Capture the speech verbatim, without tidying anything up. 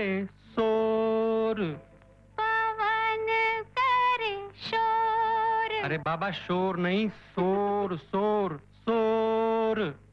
शोर, पवन करे शोर। अरे बाबा शोर नहीं, शोर शोर शोर।